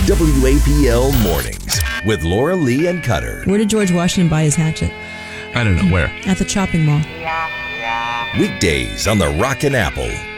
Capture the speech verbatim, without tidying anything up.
W A P L Mornings with Laura Lee and Cutter. Where did George Washington buy his hatchet? I don't know where. At the chopping mall. Weekdays on the Rockin' Apple.